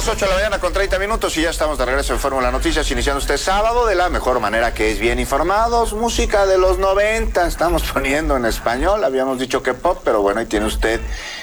las 8 de la mañana con 30 minutos y ya estamos de regreso en Fórmula Noticias, iniciando este sábado de la mejor manera, que es bien informados. Música de los 90, estamos poniendo en español, habíamos dicho que pop, pero bueno, ahí tiene usted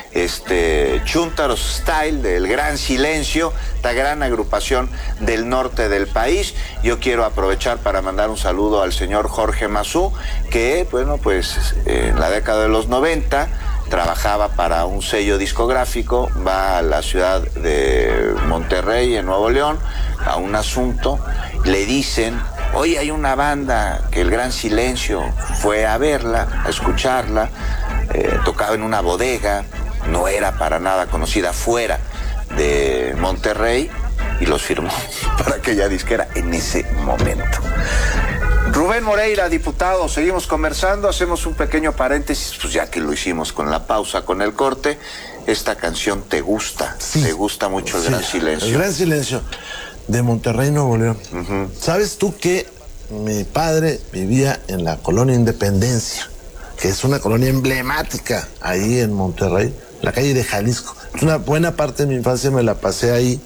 Chuntaros Style del Gran Silencio, esta gran agrupación del norte del país. Yo quiero aprovechar para mandar un saludo al señor Jorge Mazú, que, bueno, pues en la década de los 90 trabajaba para un sello discográfico, va a la ciudad de Monterrey, en Nuevo León, a un asunto, le dicen: oye, hay una banda que el Gran Silencio, fue a verla, a escucharla, tocaba en una bodega, no era para nada conocida fuera de Monterrey, y los firmó para aquella disquera en ese momento. Rubén Moreira, diputado, seguimos conversando, hacemos un pequeño paréntesis, pues ya que lo hicimos con la pausa, con el corte. Esta canción te gusta, sí, te gusta mucho el Gran Silencio. El Gran Silencio de Monterrey, Nuevo León. ¿Sabes tú que mi padre vivía en la colonia Independencia, que es una colonia emblemática ahí en Monterrey, la calle de Jalisco? Una buena parte de mi infancia me la pasé ahí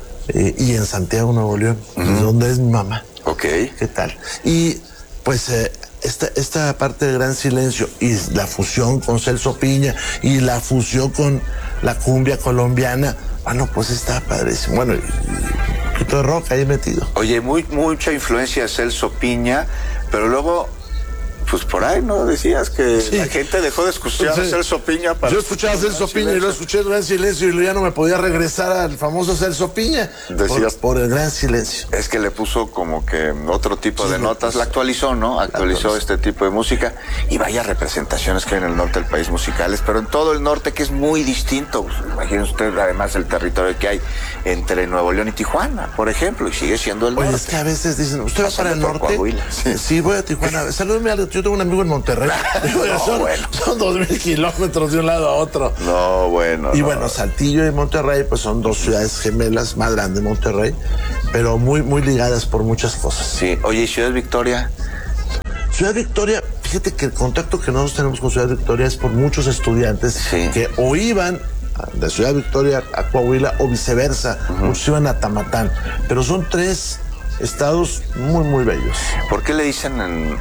y en Santiago, Nuevo León, donde es mi mamá. Ok. ¿Qué tal? Y pues esta parte del Gran Silencio y la fusión con Celso Piña y la fusión con la cumbia colombiana, bueno, pues está padrísimo. Bueno, y un poquito de rock ahí metido. Oye, mucha influencia de Celso Piña, pero luego, pues por ahí, ¿no? Decías que sí, la gente dejó de escuchar a Celso Piña para... Yo escuchaba a Celso Piña y luego escuché el Gran Silencio y luego ya no me podía regresar al famoso Celso Piña. Decías, por el Gran Silencio. Es que le puso como que otro tipo de notas, la actualizó, ¿no? Actualizó este tipo de música, y vaya representaciones que hay en el norte del país musicales, pero en todo el norte, que es muy distinto. Pues, imagínese usted además el territorio que hay entre Nuevo León y Tijuana, por ejemplo, y sigue siendo el norte. Oye, es que a veces dicen, ¿usted va para el norte? Sí, voy a Tijuana. Salúdeme al... Yo tengo un amigo en Monterrey. Son 2,000 kilómetros de un lado a otro. No, bueno. Y bueno, Saltillo y Monterrey, pues son dos ciudades gemelas, más grandes Monterrey, pero muy, muy ligadas por muchas cosas. Sí. Oye, ¿y Ciudad Victoria? Ciudad Victoria, fíjate que el contacto que nosotros tenemos con Ciudad Victoria es por muchos estudiantes que o iban de Ciudad Victoria a Coahuila o viceversa, muchos iban a Tamatán, pero son tres estados muy, muy bellos. ¿Por qué le dicen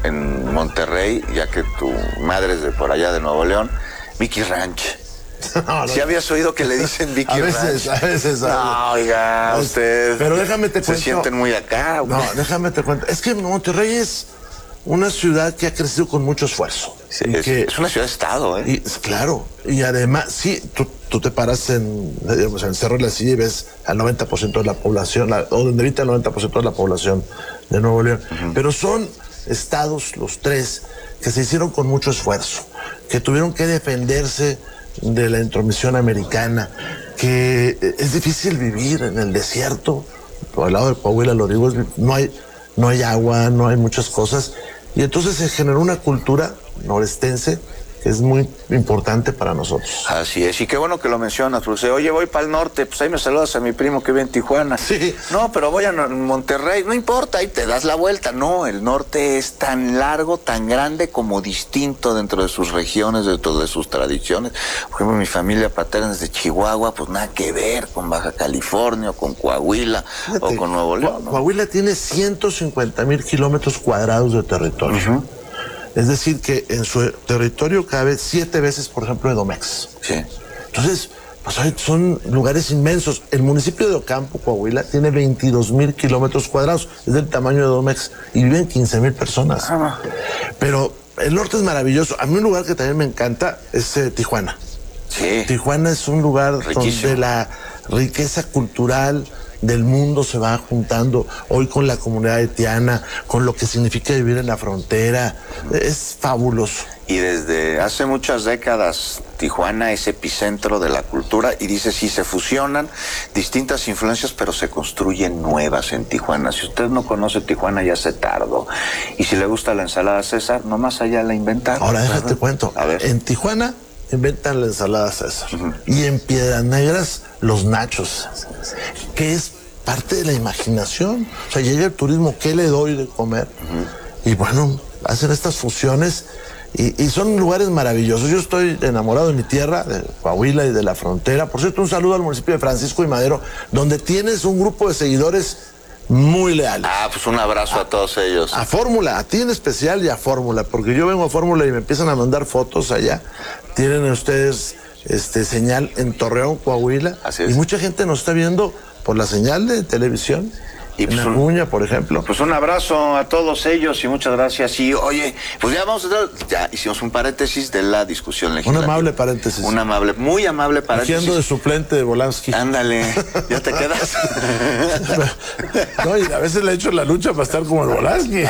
en Monterrey, ya que tu madre es de por allá de Nuevo León, Vicky Ranch? No, ¿sí habías oído que le dicen Vicky Ranch? A veces. No, oiga, usted... Pero déjame te cuento... ¿Se sienten muy acá? No, déjame te cuento. Es que Monterrey es una ciudad que ha crecido con mucho esfuerzo. Sí, es una ciudad-estado, ¿eh? Y, claro, y además, sí, tú te paras en el Cerro de la Silla y ves al 90% de la población, o donde habita el 90% de la población de Nuevo León. Pero son estados, los tres, que se hicieron con mucho esfuerzo, que tuvieron que defenderse de la intromisión americana, que es difícil vivir en el desierto. Por el lado de Coahuila, lo digo, no hay agua, no hay muchas cosas, y entonces se generó una cultura norestense que es muy importante para nosotros. Así es, y qué bueno que lo mencionas, porque oye, voy para el norte, pues ahí me saludas a mi primo que vive en Tijuana. Sí. No, pero voy a Monterrey, no importa, ahí te das la vuelta. No, el norte es tan largo, tan grande como distinto dentro de sus regiones, dentro de sus tradiciones. Por ejemplo, mi familia paterna es de Chihuahua, pues nada que ver con Baja California, o con Coahuila, o con Nuevo León, ¿no? Coahuila tiene 150,000 kilómetros cuadrados de territorio. Es decir, que en su territorio cabe 7 veces, por ejemplo, Edomex. Sí. Entonces, pues son lugares inmensos. El municipio de Ocampo, Coahuila, tiene 22,000 kilómetros cuadrados. Es del tamaño de Edomex. Y viven 15,000 personas. Pero el norte es maravilloso. A mí un lugar que también me encanta es Tijuana. Sí. Tijuana es un lugar riquísimo, donde la riqueza cultural del mundo se va juntando hoy con la comunidad haitiana, con lo que significa vivir en la frontera. Es fabuloso. Y desde hace muchas décadas Tijuana es epicentro de la cultura, y dice, sí, se fusionan distintas influencias, pero se construyen nuevas en Tijuana. Si usted no conoce Tijuana, ya se tardó. Y si le gusta la ensalada César, nomás allá la inventaron. Ahora déjate cuento. A ver. En Tijuana inventan la ensalada César. Y en Piedras Negras, los nachos, que es parte de la imaginación. O sea, llega el turismo, ¿qué le doy de comer? Y bueno, hacen estas fusiones Y son lugares maravillosos. Yo estoy enamorado de mi tierra, de Coahuila y de la frontera. Por cierto, un saludo al municipio de Francisco y Madero, donde tienes un grupo de seguidores muy leales. Pues un abrazo a todos ellos. A Fórmula, a ti en especial y a Fórmula, porque yo vengo a Fórmula y me empiezan a mandar fotos allá. Tienen ustedes señal en Torreón, Coahuila. Así es. Y mucha gente nos está viendo por la señal de televisión. Y pues en Acuña, por ejemplo. Pues un abrazo a todos ellos y muchas gracias. Y oye, pues ya hicimos un paréntesis de la discusión legislativa. Un amable paréntesis. Muy amable paréntesis. Aquí ando de suplente de Volansky. Ándale, ya te quedas. No, y a veces le echo la lucha para estar como el Volansky.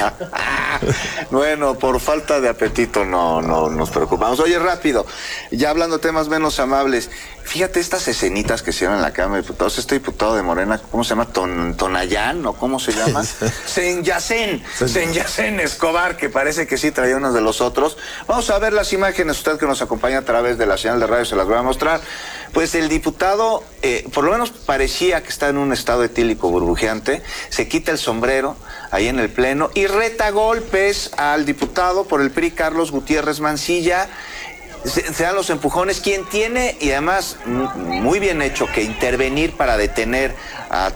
Bueno, por falta de apetito no nos preocupamos. Oye, rápido, ya hablando de temas menos amables, fíjate estas escenitas que hicieron en la Cámara de Diputados. Este diputado de Morena, ¿cómo se llama? Tonayán, ¿o cómo se llama? Senyacén Escobar, que parece que sí traía unos de los otros. Vamos a ver las imágenes, usted que nos acompaña a través de la señal de radio se las voy a mostrar. Pues el diputado, por lo menos parecía que está en un estado etílico burbujeante, se quita el sombrero ahí en el pleno y reta golpes al diputado por el PRI, Carlos Gutiérrez Mancilla. Se dan los empujones. Quien tiene, y además muy bien hecho, que intervenir para detener a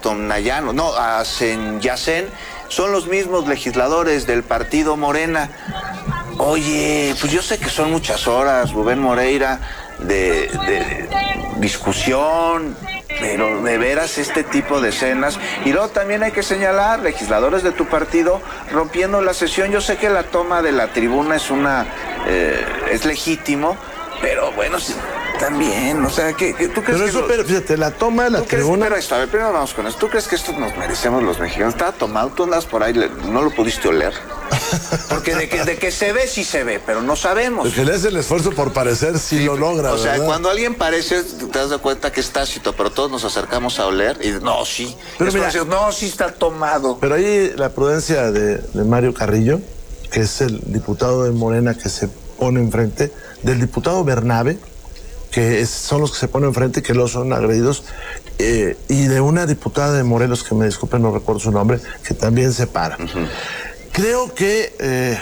Senyacén, son los mismos legisladores del partido Morena. Oye, pues yo sé que son muchas horas, Rubén Moreira, de discusión, pero de veras este tipo de escenas. Y luego también hay que señalar legisladores de tu partido rompiendo la sesión. Yo sé que la toma de la tribuna es legítimo, pero bueno, también, o sea, ¿tú crees pero que eso, pero fíjate, la toma de la tribuna... Pero a ver, primero vamos con eso. ¿Tú crees que esto nos merecemos los mexicanos? Estaba tomado, tú andas por ahí, ¿no lo pudiste oler? Porque de que se ve, sí se ve, pero no sabemos. El que le hace el esfuerzo por parecer, sí lo logra, o sea, ¿verdad? cuando alguien parece, te das cuenta que es tácito, pero todos nos acercamos a oler y no, sí. Pero mira, no, sí está tomado. Pero ahí la prudencia de Mario Carrillo, que es el diputado de Morena que se pone enfrente, del diputado Bernabe, que son los que se ponen enfrente, que luego son agredidos, y de una diputada de Morelos, que me disculpen, no recuerdo su nombre, que también se para. Creo que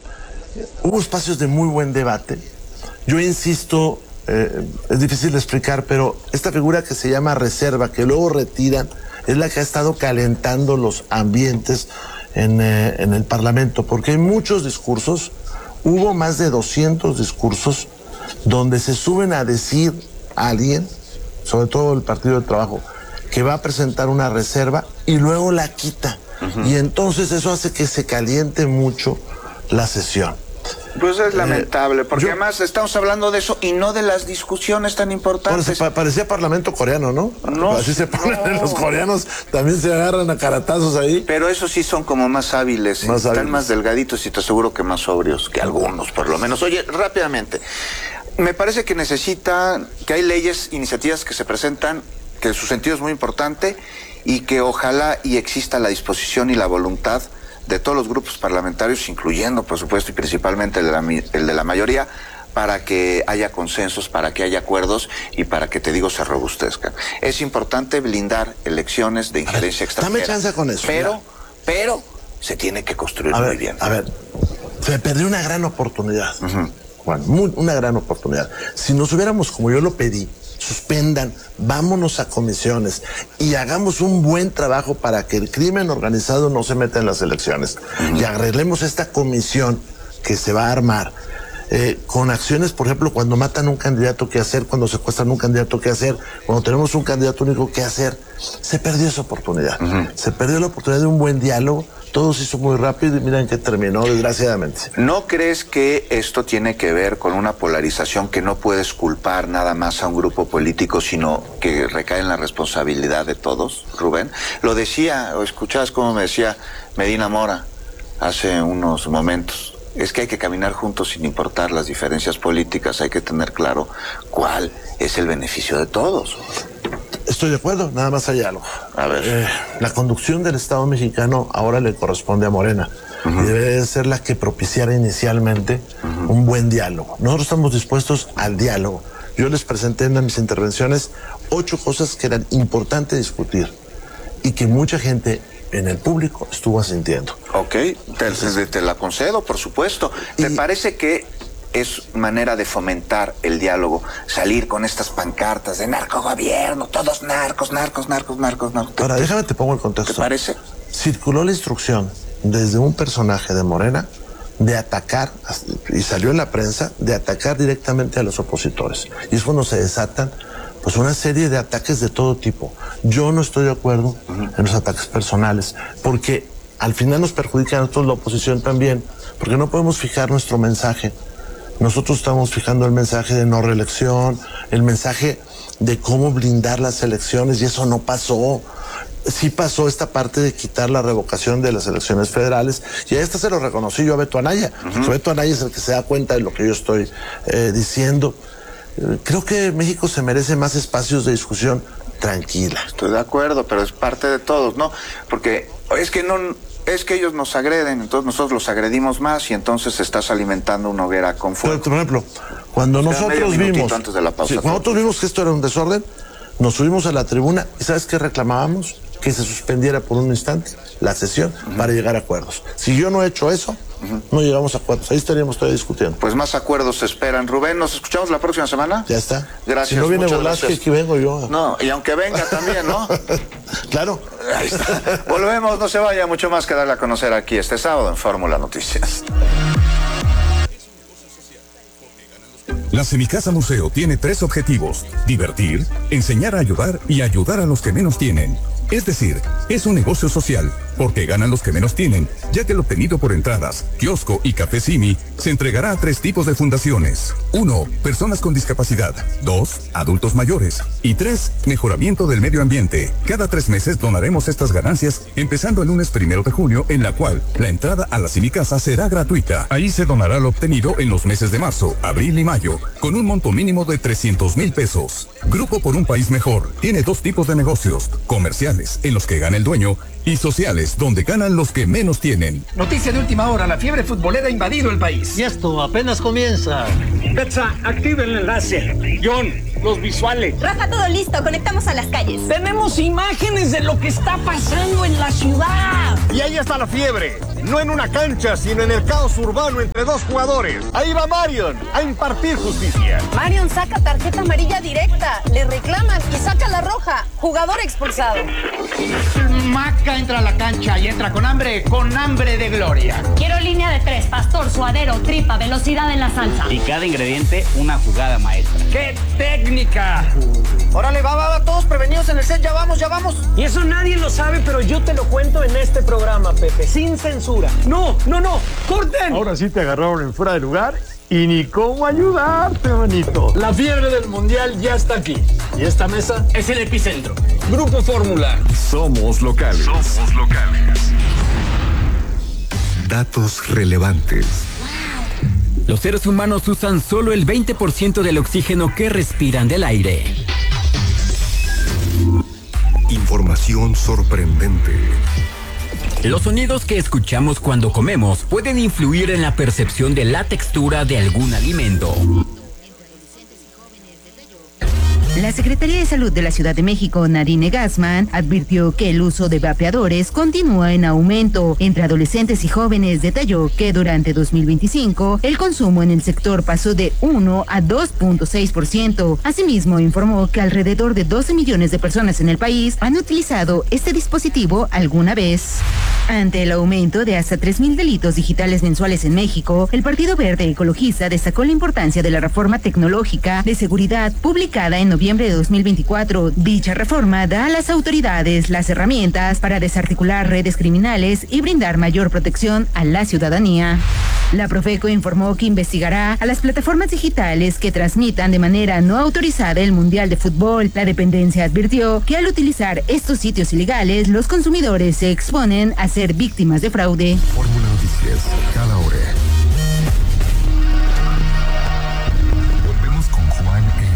hubo espacios de muy buen debate. Yo insisto, es difícil de explicar, pero esta figura que se llama reserva, que luego retiran, es la que ha estado calentando los ambientes en el Parlamento, porque hay muchos discursos, hubo más de 200 discursos donde se suben a decir a alguien, sobre todo el Partido del Trabajo, que va a presentar una reserva y luego la quita. Y entonces eso hace que se caliente mucho la sesión. Pues es lamentable, porque además estamos hablando de eso y no de las discusiones tan importantes. Parecía parlamento coreano, ¿no? No, así se ponen los coreanos, también se agarran a caratazos ahí. Pero esos sí son como más hábiles, están más delgaditos y te aseguro que más sobrios que algunos, por lo menos. Oye, rápidamente, me parece que que hay leyes, iniciativas que se presentan, que su sentido es muy importante y que ojalá y exista la disposición y la voluntad de todos los grupos parlamentarios, incluyendo, por supuesto, y principalmente el de la mayoría, para que haya consensos, para que haya acuerdos y para que, te digo, se robustezcan. Es importante blindar elecciones de injerencia extranjera. Dame chance con eso. Pero se tiene que construir muy bien. A ver, se perdió una gran oportunidad. Juan, una gran oportunidad. Si nos hubiéramos, como yo lo pedí, suspendan, vámonos a comisiones y hagamos un buen trabajo para que el crimen organizado no se meta en las elecciones. Y arreglemos esta comisión que se va a armar con acciones, por ejemplo, cuando matan un candidato, ¿qué hacer? Cuando secuestran un candidato, ¿qué hacer? Cuando tenemos un candidato único, ¿qué hacer? Se perdió esa oportunidad. Se perdió la oportunidad de un buen diálogo. Todo se hizo muy rápido y miren que terminó, desgraciadamente. ¿No crees que esto tiene que ver con una polarización que no puedes culpar nada más a un grupo político, sino que recae en la responsabilidad de todos, Rubén? Lo decía, o escuchabas cómo me decía Medina Mora hace unos momentos. Es que hay que caminar juntos sin importar las diferencias políticas, hay que tener claro cuál es el beneficio de todos. Estoy de acuerdo, nada más hay algo. A ver. La conducción del Estado mexicano ahora le corresponde a Morena. Y debe ser la que propiciara inicialmente un buen diálogo. Nosotros estamos dispuestos al diálogo. Yo les presenté en mis intervenciones 8 cosas que eran importantes discutir y que mucha gente en el público estuvo asintiendo. Ok, te la concedo, por supuesto. ¿Te parece que es manera de fomentar el diálogo, salir con estas pancartas de narcogobierno, todos narcos. Ahora, déjame te pongo el contexto. ¿Te parece? Circuló la instrucción desde un personaje de Morena de atacar, y salió en la prensa, de atacar directamente a los opositores. Y es cuando se desatan pues una serie de ataques de todo tipo. Yo no estoy de acuerdo en los ataques personales, porque al final nos perjudica a nosotros la oposición también, porque no podemos fijar nuestro mensaje. Nosotros estamos fijando el mensaje de no reelección, el mensaje de cómo blindar las elecciones, y eso no pasó. Sí pasó esta parte de quitar la revocación de las elecciones federales, y a esta se lo reconocí yo a Beto Anaya. Beto Anaya es el que se da cuenta de lo que yo estoy diciendo. Creo que México se merece más espacios de discusión tranquila. Estoy de acuerdo, pero es parte de todos, ¿no? Porque es que ellos nos agreden, entonces nosotros los agredimos más, y entonces estás alimentando una hoguera con fuego. Pero, por ejemplo, cuando nosotros vimos, antes de la pausa, cuando nosotros vimos que esto era un desorden, nos subimos a la tribuna y ¿sabes qué reclamábamos? Que se suspendiera por un instante la sesión para llegar a acuerdos. Si yo no he hecho eso, no llegamos a acuerdos. Ahí estaríamos todavía discutiendo. Pues más acuerdos se esperan. Rubén, ¿nos escuchamos la próxima semana? Ya está. Gracias. Si no viene Velázquez, aquí vengo yo. No, y aunque venga también, ¿no? Claro. Ahí está. Volvemos, no se vaya, mucho más que darle a conocer aquí este sábado en Fórmula Noticias. La Semicasa Museo tiene 3 objetivos: divertir, enseñar a ayudar y ayudar a los que menos tienen. Es decir, es un negocio social, porque ganan los que menos tienen, ya que el obtenido por entradas, kiosco y café Simi se entregará a 3 tipos de fundaciones. 1. Personas con discapacidad. 2. Adultos mayores. Y 3. Mejoramiento del medio ambiente. Cada 3 meses donaremos estas ganancias, empezando el lunes 1 de junio, en la cual la entrada a la Semicasa será gratuita. Ahí se donará lo obtenido en los meses de marzo, abril y mayo, con un monto mínimo de 300,000 pesos. Grupo por un País Mejor tiene 2 tipos de negocios: comerciales, en los que gana el dueño, y sociales, donde ganan los que menos tienen. Noticia de última hora: la fiebre futbolera ha invadido el país. Y esto apenas comienza. Betsa, activa el enlace. John, los visuales. Rafa, todo listo, conectamos a las calles. Tenemos imágenes de lo que está pasando en la ciudad. Y ahí está la fiebre. No en una cancha, sino en el caos urbano entre 2 jugadores. Ahí va Marion a impartir justicia. Marion saca tarjeta amarilla directa, le reclaman y saca la roja. Jugador expulsado. Maca entra a la cancha y entra con hambre de gloria. Quiero línea de 3, pastor, suadero, tripa, velocidad en la salsa. Y cada ingrediente una jugada maestra. ¡Qué técnica! Órale, va, todos prevenidos en el set, ya vamos. Y eso nadie lo sabe, pero yo te lo cuento en este programa, Pepe, sin censura. No, corten. Ahora sí te agarraron en fuera de lugar y ni cómo ayudarte, manito. La fiebre del mundial ya está aquí. Y esta mesa Es el epicentro. Grupo Fórmula. Somos locales. Datos relevantes. Los seres humanos usan solo el 20% del oxígeno que respiran del aire. Información sorprendente. Los sonidos que escuchamos cuando comemos pueden influir en la percepción de la textura de algún alimento. La Secretaría de Salud de la Ciudad de México, Nadine Gassman, advirtió que el uso de vapeadores continúa en aumento entre adolescentes y jóvenes. Detalló que durante 2025 el consumo en el sector pasó de 1 a 2.6%. Asimismo, informó que alrededor de 12 millones de personas en el país han utilizado este dispositivo alguna vez. Ante el aumento de hasta 3,000 delitos digitales mensuales en México, el Partido Verde Ecologista destacó la importancia de la reforma tecnológica de seguridad publicada en noviembre de 2024. Dicha reforma da a las autoridades las herramientas para desarticular redes criminales y brindar mayor protección a la ciudadanía. La Profeco informó que investigará a las plataformas digitales que transmitan de manera no autorizada el Mundial de Fútbol. La dependencia advirtió que al utilizar estos sitios ilegales, los consumidores se exponen a ser víctimas de fraude. Fórmula Noticias, cada hora.